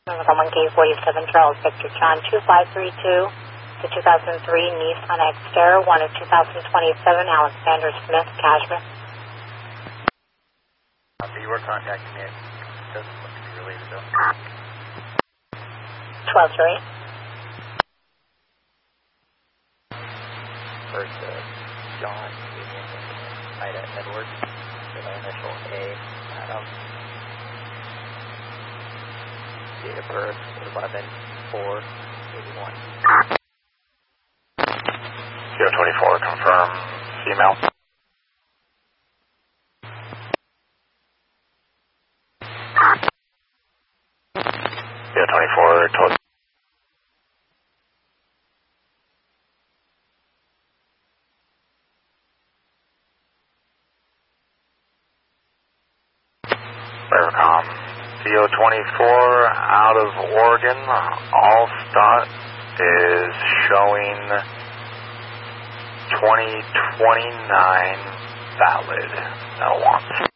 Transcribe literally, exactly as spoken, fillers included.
one K forty-seven Charles Victor John two five three two, the two thousand three Nissan Xterra, one of two thousand twenty-seven Alexander Smith, Cashman. Uh, you were contacting me. It doesn't look to be related though. twelve three. First, uh, John, Ida Edwards, with the initial A, Adam. Date of birth, eleven four eighty-one. zero twenty-four, confirm, female. zero twenty-four, total. Vericom, zero twenty-four, out of Oregon, Allstott is showing twenty twenty-nine valid, no wants.